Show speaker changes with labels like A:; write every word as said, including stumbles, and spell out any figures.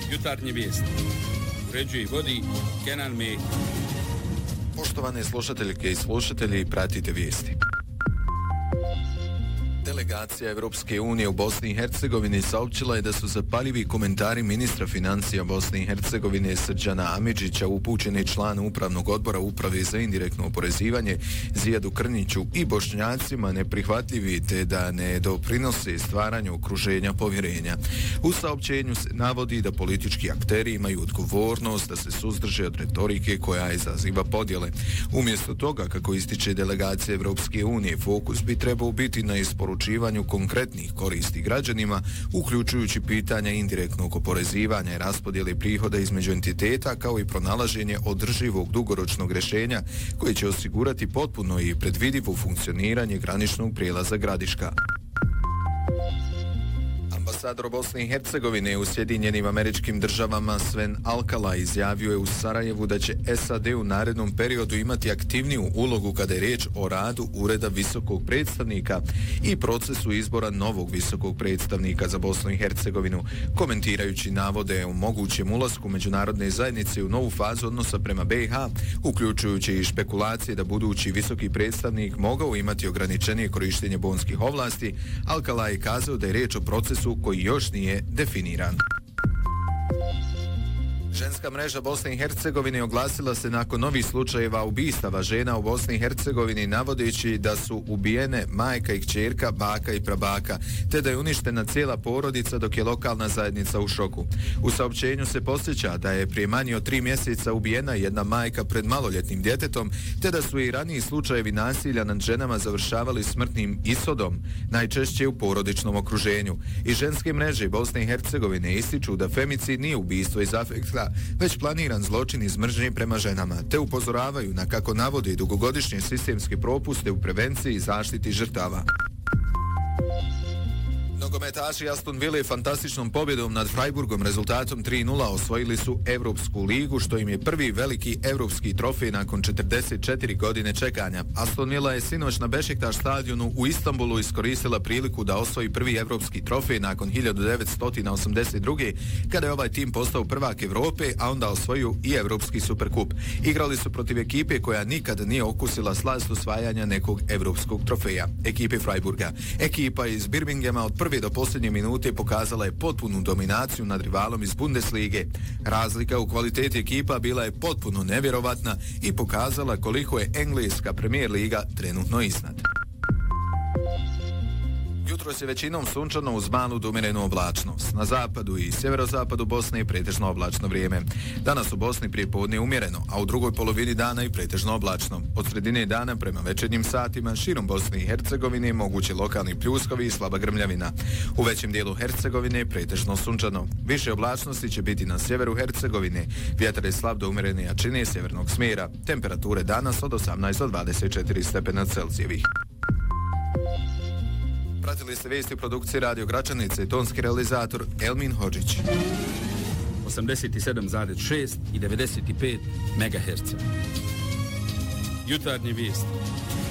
A: Jutarnje vijesti. Uređuje i vodi Kenan Mehić.
B: Poštovane slušateljke i slušatelji, pratite vijesti. Delegacija Evropske unije u Bosni i Hercegovini saopćila je da su zapaljivi komentari ministra financija Bosne i Hercegovine Srđana Amidžića upućeni članu upravnog odbora Uprave za indirektno oporezivanje Zijadu Krniću i Bošnjacima neprihvatljivi te da ne doprinose stvaranju okruženja povjerenja. U saopćenju se navodi da politički akteri imaju odgovornost da se suzdrže od retorike koja izaziva podjele. Umjesto toga, kako ističe delegacija Evropske unije, fokus bi trebao biti na isporučenju konkretnih koristi građanima, uključujući pitanja indirektnog oporezivanja i raspodjele prihoda između entiteta, kao i pronalaženje održivog dugoročnog rješenja koje će osigurati potpuno i predvidivo funkcioniranje graničnog prijelaza Gradiška. Ambasador Bosne i Hercegovine u Sjedinjenim Američkim Državama Sven Alcala izjavio je u Sarajevu da će S A D u narednom periodu imati aktivniju ulogu kada je riječ o radu Ureda visokog predstavnika i procesu izbora novog visokog predstavnika za Bosnu i Hercegovinu, komentirajući navode o mogućem ulasku međunarodne zajednice u novu fazu odnosa prema B i H, uključujući i špekulacije da budući visoki predstavnik mogao imati ograničenije korištenje bonskih ovlasti. Alcala je kazao da je riječ o procesu koji još nije definiran. Ženska mreža Bosne i Hercegovine oglasila se nakon novih slučajeva ubistava žena u Bosni i Hercegovini, navodeći da su ubijene majka i kćerka, baka i prabaka, te da je uništena cijela porodica, dok je lokalna zajednica u šoku. U saopćenju se podsjeća da je prije manje od tri mjeseca ubijena jedna majka pred maloljetnim djetetom, te da su i raniji slučajevi nasilja nad ženama završavali smrtnim ishodom, najčešće u porodičnom okruženju. I ženske mreže Bosne i Hercegovine ističu da femicid nije ubistvo iz afekta, već planiran zločin iz mržnje prema ženama, te upozoravaju na, kako navode, dugogodišnje sistemske propuste u prevenciji i zaštiti žrtava. Nogometaši Aston Ville fantastičnom pobjedom nad Freiburgom rezultatom tri nula osvojili su Evropsku ligu, što im je prvi veliki evropski trofej nakon četrdeset četiri godine čekanja. Aston Villa je sinoć na Bešiktaš stadionu u Istanbulu iskoristila priliku da osvoji prvi evropski trofej nakon hiljadu devetsto osamdeset druge. kada je ovaj tim postao prvak Evrope, a onda osvojio i Evropski superkup. Igrali su protiv ekipe koja nikada nije okusila slast osvajanja nekog evropskog trofeja, ekipe Freiburga. Ekipa iz Birminghama od prve do posljednje minute pokazala je potpunu dominaciju nad rivalom iz Bundeslige. Razlika u kvaliteti ekipa bila je potpuno nevjerovatna i pokazala koliko je engleska Premier liga trenutno iznad. Jutros je većinom sunčano uz malu do umjerenu oblačnost. Na zapadu i sjeverozapadu Bosne je pretežno oblačno vrijeme. Danas u Bosni prije podne umjereno, a u drugoj polovini dana i pretežno oblačno. Od sredine dana prema večernjim satima širom Bosne i Hercegovine moguće lokalni pljuskovi i slaba grmljavina. U većem dijelu Hercegovine je pretežno sunčano. Više oblačnosti će biti na sjeveru Hercegovine. Vjetar je slab do umjerene jačine sjevernog smjera. Temperature danas od osamnaest do dvadeset četiri stepena Celzijevih. Pratili ste vijesti u produkciji Radio Gračanice i tonski realizator Elmin Hodžić.
A: osamdeset sedam zarez šest i devedeset pet megaherca. Jutarnje vijesti.